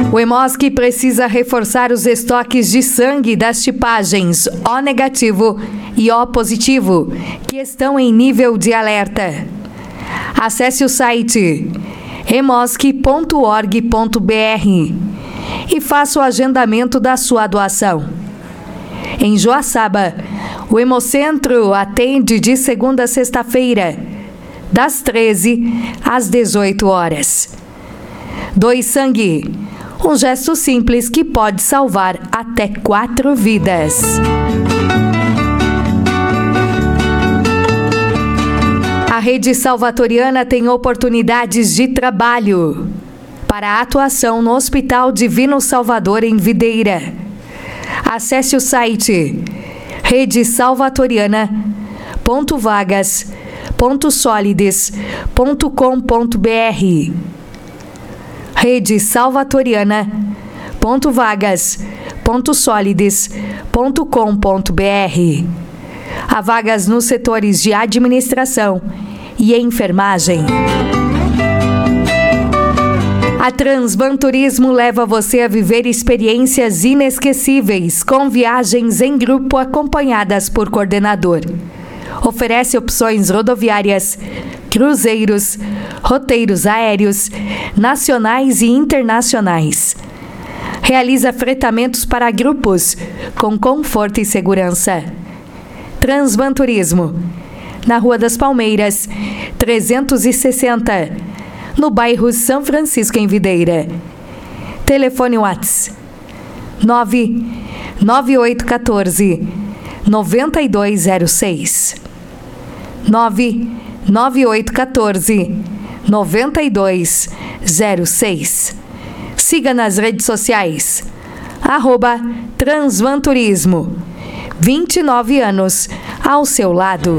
O Hemosk precisa reforçar os estoques de sangue das tipagens O negativo e O positivo, que estão em nível de alerta. Acesse o site hemosk.org.br e faça o agendamento da sua doação. Em Joaçaba, o Hemocentro atende de segunda a sexta-feira, das 13 às 18 horas. Doe sangue, um gesto simples que pode salvar até 4 vidas. A Rede Salvatoriana tem oportunidades de trabalho para a atuação no Hospital Divino Salvador em Videira. Acesse o site redesalvatoriana.vagas.solides.com.br redesalvatoriana.vagas.solides.com.br. Há vagas nos setores de administração e enfermagem. A Transvan Turismo leva você a viver experiências inesquecíveis com viagens em grupo acompanhadas por coordenador. Oferece opções rodoviárias, cruzeiros, roteiros aéreos, nacionais e internacionais. Realiza fretamentos para grupos com conforto e segurança. Transvan Turismo, na Rua das Palmeiras, 360, no bairro São Francisco, em Videira. Telefone WhatsApp 99814 9206. 99814 9206. Siga nas redes sociais @Transvan Turismo. 29 anos ao seu lado.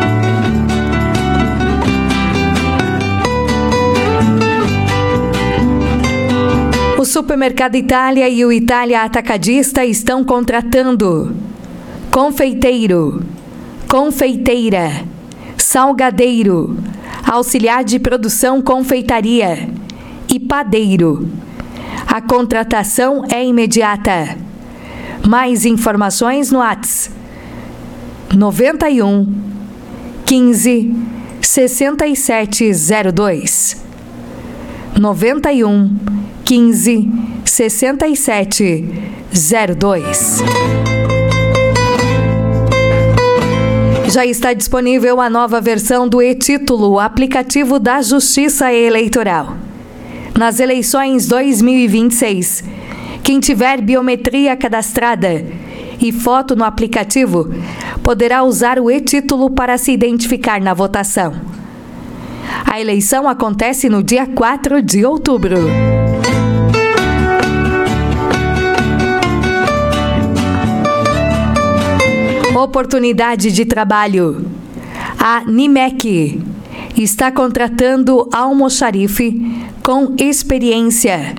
O Supermercado Itália e o Itália Atacadista estão contratando confeiteiro, confeiteira, salgadeiro, auxiliar de produção confeitaria e padeiro. A contratação é imediata. Mais informações no WhatsApp 91 15 6702. 91 15 6702. Já está disponível a nova versão do e-Título, aplicativo da Justiça Eleitoral. Nas eleições 2026, quem tiver biometria cadastrada e foto no aplicativo poderá usar o e-Título para se identificar na votação. A eleição acontece no dia 4 de outubro. Oportunidade de trabalho. A NIMEC está contratando almoxarife com experiência.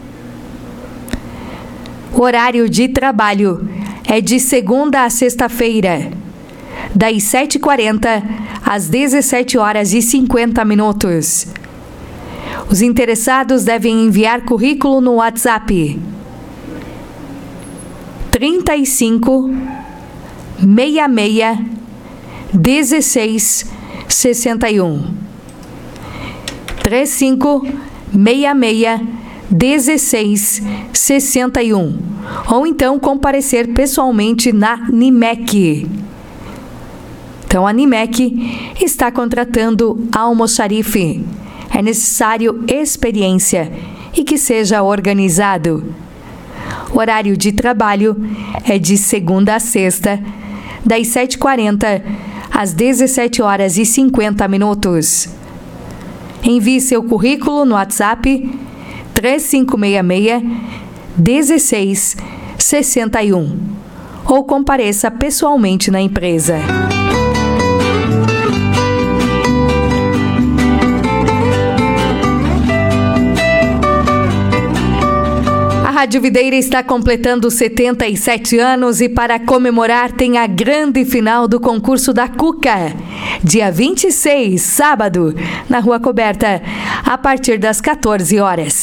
O horário de trabalho é de segunda a sexta-feira, das 7h40 às 17h50. Os interessados devem enviar currículo no WhatsApp 35 66 16 61. 35 66 16 61. Ou então comparecer pessoalmente na NIMEC. Então a NIMEC está contratando almoxarife. É necessário experiência e que seja organizado. O horário de trabalho é de segunda a sexta, das 7h40 às 17h50. Envie seu currículo no WhatsApp 3566 16 61 ou compareça pessoalmente na empresa. A Rádio Videira está completando 77 anos e para comemorar tem a grande final do concurso da Cuca, dia 26, sábado, na Rua Coberta, a partir das 14 horas.